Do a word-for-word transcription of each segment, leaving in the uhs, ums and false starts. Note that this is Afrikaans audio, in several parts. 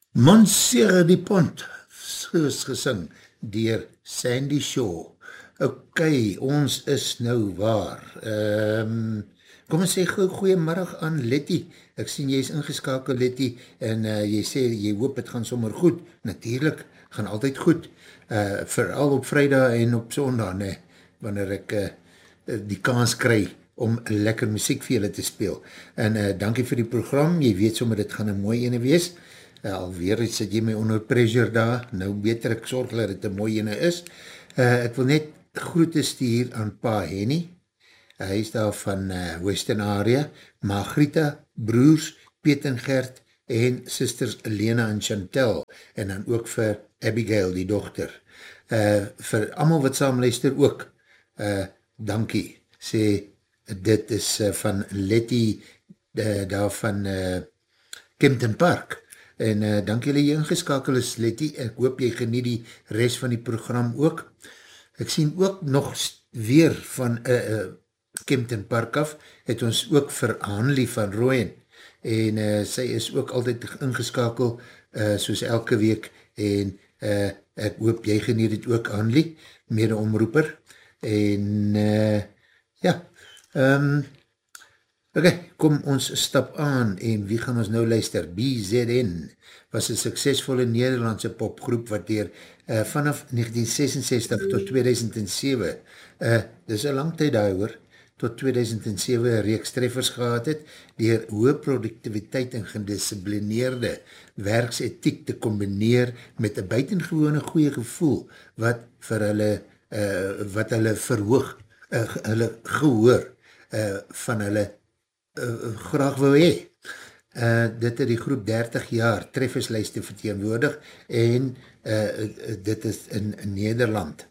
Monsieur de Pont, soos gesing, dier Sandy Shaw. Ok, ons is nou waar. Um, kom ons sê go goeiemiddag aan Letty. Ek sien jy is ingeskakel Letty en uh, jy sê jy hoop het gaan sommer goed. Natuurlijk, gaan altyd goed. Uh, vooral op vrijdag en op sondag, nee, wanneer ek uh, die kans kry om lekker muziek vir julle te speel. En uh, dankie vir die program, jy weet sommer dit gaan een mooi ene wees. Uh, alweer sit jy my onder pressure daar, nou beter ek sorg dat het een mooi ene is. Uh, ek wil net groete stuur aan Pa Henny, uh, hy is daar van uh, Western Area, Margrieta, broers, Piet en Gert, en sisters Lena en Chantel, en dan ook vir Abigail, die dochter. Uh, vir allemaal wat saamluister ook, uh, dankie, sê, dit is uh, van Letty, uh, daar van uh, Kempton Park, en uh, dank julle jy ingeskakel is Letty, ek hoop jy geniet die rest van die program ook. Ek sien ook nog weer van uh, uh, Kempton Park af, het ons ook vir Hanlie van Rooyen, en uh, sy is ook altyd ingeskakel, uh, soos elke week, en uh, ek hoop jy geniet het ook Hanlie, mede omroeper, en uh, ja, um, ok, kom ons stap aan en wie gaan ons nou luister? B Z N was een suksesvolle Nederlandse popgroep wat dier uh, vanaf negentien sesenzestig tot tweeduisend sewe, uh, dis een lang tyd daar hoor, tot tweeduisend sewe een reeks treffers gehad het, dier hoë productiviteit en gedisciplineerde werksethiek te combineer met een buitengewone goeie gevoel wat vir hulle, uh, wat hulle verhoog, uh, hulle gehoor uh, van hulle Uh, graag wil hee. Uh, dit het die groep dertig jaar trefferslijste verteenwoordig en uh, dit is in, in Nederland.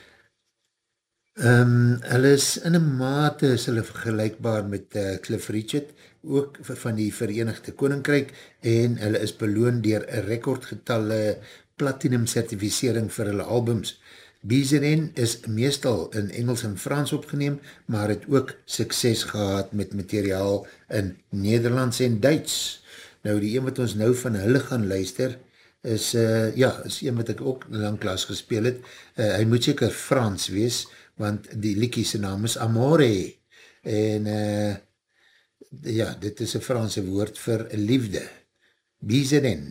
Um, hulle is in een mate is hulle vergelijkbaar met uh, Cliff Richard, ook van die Verenigde Koninkryk, en hulle is beloon dier een rekordgetalle platinum certificering vir hulle albums. B Z N is meestal in Engels en Frans opgeneem, maar het ook sukses gehad met materiaal in Nederlands en Duits. Nou die een wat ons nou van hulle gaan luister, is, uh, ja, is een wat ek ook lang klas gespeel het. Uh, hy moet seker Frans wees, want die liekie sy naam is Amore. En uh, ja, dit is een Franse woord vir liefde. B Z N.